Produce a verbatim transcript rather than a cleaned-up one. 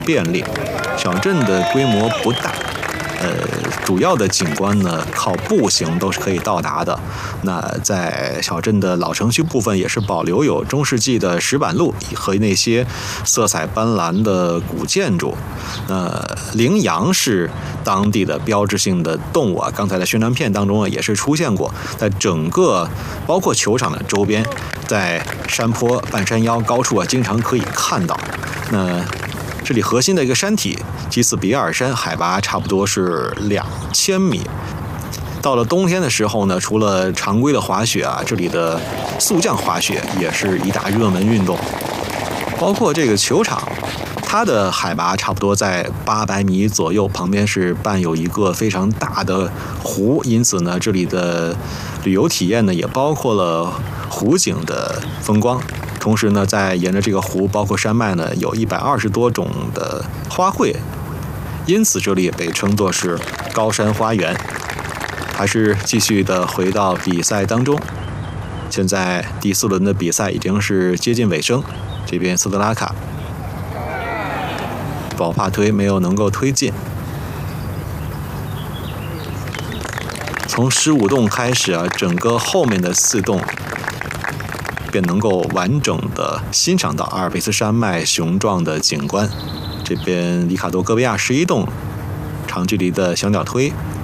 便利。小镇的规模不大。呃，主要的景观呢，靠步行都是可以到达的。那在小镇的老城区部分，也是保留有中世纪的石板路和那些色彩斑斓的古建筑。呃，羚羊是当地的标志性的动物啊，刚才的宣传片当中啊也是出现过。在整个包括球场的周边，在山坡半山腰高处啊，经常可以看到。那这里核心的一个山体基斯比尔山，海拔差不多是两千米。到了冬天的时候呢，除了常规的滑雪啊，这里的速降滑雪也是一大热门运动。包括这个球场，它的海拔差不多在八百米左右，旁边是伴有一个非常大的湖，因此呢，这里的旅游体验呢也包括了湖景的风光。同时呢，在沿着这个湖，包括山脉呢，有一百二十多种的花卉，因此这里也被称作是高山花园。还是继续的回到比赛当中，现在第四轮的比赛已经是接近尾声。这边斯特拉卡、保帕推没有能够推进。从十五洞开始啊，整个后面的四洞便能够完整的欣赏到阿尔卑斯山脉雄壮的景观。这边里卡多戈维亚十一洞长距离的小鸟推